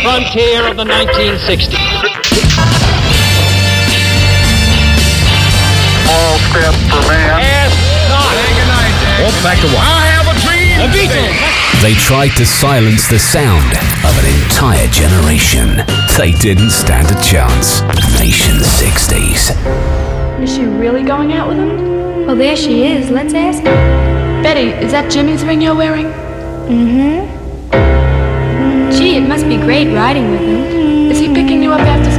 frontier of the 1960s. All step for man. Ask not. Good night, Dad. Well, back to what? I have a dream. The Beatles. They tried to silence the sound of an entire generation. They didn't stand a chance. Nation 60s. Is she really going out with him? Well, there she is. Let's ask her. Betty, is that Jimmy's ring you're wearing? Mm-hmm. Gee, it must be great riding with him. Is he picking you up after